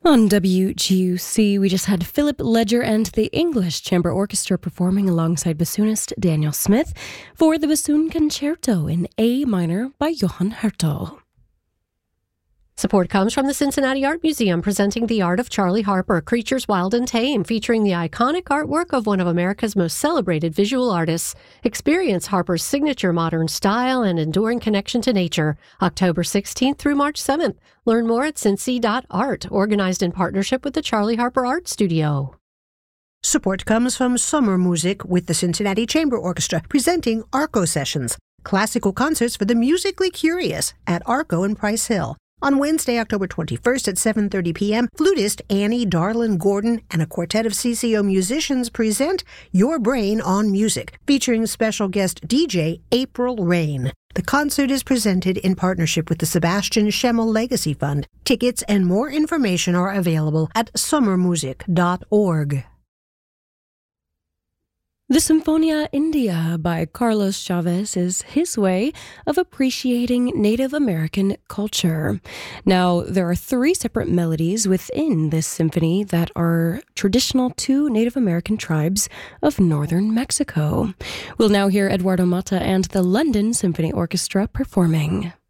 On WGUC, we just had Philip Ledger and the English Chamber Orchestra performing alongside bassoonist Daniel Smith for the Bassoon Concerto in A minor by Johann Hertel. Support comes from the Cincinnati Art Museum, presenting The Art of Charlie Harper, Creatures Wild and Tame, featuring the iconic artwork of one of America's most celebrated visual artists. Experience Harper's signature modern style and enduring connection to nature, October 16th through March 7th. Learn more at cincy.art, organized in partnership with the Charlie Harper Art Studio. Support comes from Summer Music with the Cincinnati Chamber Orchestra, presenting Arco Sessions, classical concerts for the musically curious at Arco in Price Hill. On Wednesday, October 21st at 7:30 p.m., flutist Annie Darlin Gordon and a quartet of CCO musicians present Your Brain on Music, featuring special guest DJ April Rain. The concert is presented in partnership with the Sebastian Schemmel Legacy Fund. Tickets and more information are available at summermusic.org. The Sinfonia India by Carlos Chavez is his way of appreciating Native American culture. Now, there are 3 separate melodies within this symphony that are traditional to Native American tribes of northern Mexico. We'll now hear Eduardo Mata and the London Symphony Orchestra performing.